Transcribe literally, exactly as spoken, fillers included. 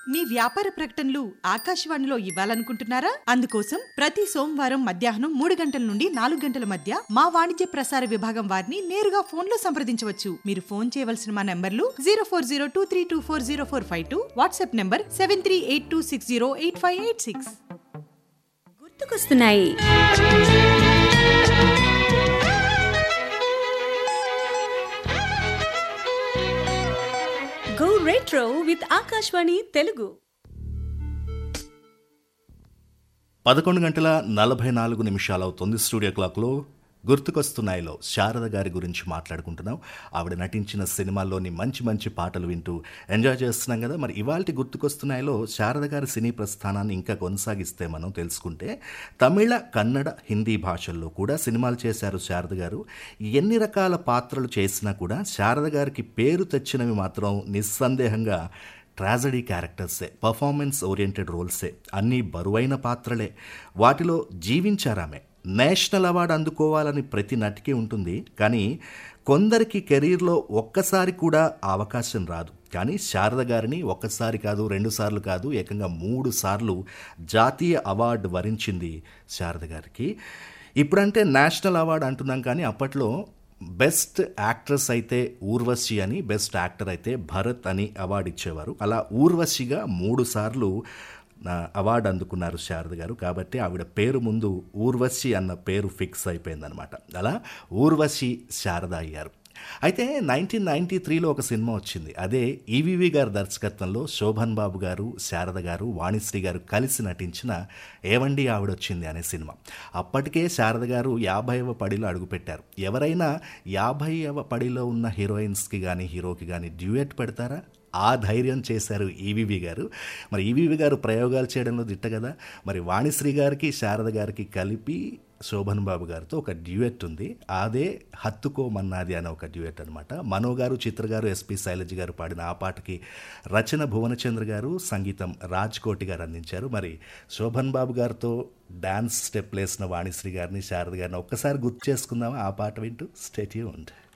మీ వ్యాపార ప్రకటనలు ఆకాశవాణిలో ఇవ్వాలనుకుంటున్నారా? అందుకోసం ప్రతి సోమవారం మధ్యాహ్నం మూడు గంటల నుండి నాలుగు గంటల మధ్య మా వాణిజ్య ప్రసార విభాగం వారిని నేరుగా ఫోన్ లో సంప్రదించవచ్చు. మీరు ఫోన్ చేయవలసిన మా నంబర్లు zero four zero two three two four zero four five two, WhatsApp number seven three eight two six zero eight five eight six. గుర్తుకొస్తున్నాయి. Go retro with Akashvani Telugu. పదకొండు గంటల నలభై నాలుగు నిమిషాలు అవుతుంది. స్టూడియో క్లాక్లో గుర్తుకొస్తున్నాయిలో శారద గారి గురించి మాట్లాడుకుంటున్నాం. ఆవిడ నటించిన సినిమాల్లోని మంచి మంచి పాటలు వింటూ ఎంజాయ్ చేస్తున్నాం కదా. మరి ఇవాల్టి గుర్తుకొస్తున్నాయిలో శారద గారి సినీ ప్రస్థానాన్ని ఇంకా కొనసాగిస్తే మనం తెలుసుకుంటే తమిళ, కన్నడ, హిందీ భాషల్లో కూడా సినిమాలు చేశారు శారద గారు. ఎన్ని రకాల పాత్రలు చేసినా కూడా శారద గారికి పేరు తెచ్చినవి మాత్రం నిస్సందేహంగా ట్రాజడీ క్యారెక్టర్సే, పర్ఫార్మెన్స్ ఓరియంటెడ్ రోల్సే. అన్నీ బరువైన పాత్రలే. వాటిలో జీవించారామె. నేషనల్ అవార్డు అందుకోవాలని ప్రతి నటికి ఉంటుంది, కానీ కొందరికి కెరీర్లో ఒక్కసారి కూడా ఆ అవకాశం రాదు. కానీ శారద గారిని ఒక్కసారి కాదు, రెండు సార్లు కాదు, ఏకంగా మూడు సార్లు జాతీయ అవార్డు వరించింది శారద గారికి. ఇప్పుడంటే నేషనల్ అవార్డు అంటున్నాం, కానీ అప్పట్లో బెస్ట్ యాక్ట్రెస్ అయితే ఊర్వశి అని, బెస్ట్ యాక్టర్ అయితే భరత్ అని అవార్డు ఇచ్చేవారు. అలా ఊర్వశిగా మూడు సార్లు అవార్డు అందుకున్నారు శారద గారు. కాబట్టి ఆవిడ పేరు ముందు ఊర్వశి అన్న పేరు ఫిక్స్ అయిపోయిందనమాట. అలా ఊర్వశి శారద అయ్యారు. అయితే నైన్టీన్ నైంటీ త్రీలో ఒక సినిమా వచ్చింది. అదే ఈవీవి గారి దర్శకత్వంలో శోభన్ బాబు గారు, శారద గారు, వాణిశ్రీ గారు కలిసి నటించిన ఏవండి ఆవిడొచ్చింది అనే సినిమా. అప్పటికే శారద గారు యాభైవ పడిలో అడుగుపెట్టారు. ఎవరైనా యాభైవ పడిలో ఉన్న హీరోయిన్స్కి కానీ హీరోకి కానీ డ్యూయట్ పెడతారా? ఆ ధైర్యం చేశారు ఈవీవి గారు. మరి ఈవీవి గారు ప్రయోగాలు చేయడంలో దిట్ట కదా. మరి వాణిశ్రీ గారికి, శారద గారికి కలిపి శోభన్ బాబు గారితో ఒక డ్యూయట్ ఉంది. అదే హత్తుకో మన్నాది అనే ఒక డ్యూయట్ అనమాట. మనో గారు, చిత్ర గారు, ఎస్పి శైలజ్ గారు పాడిన ఆ పాటకి రచన భువనచంద్ర గారు, సంగీతం రాజ్ కోటి గారు అందించారు. మరి శోభన్ బాబు గారితో డాన్స్ స్టెప్ వేసిన వాణిశ్రీ గారిని, శారద గారిని ఒక్కసారి గుర్తు చేసుకుందామా ఆ పాట వింటూ? Stay tuned.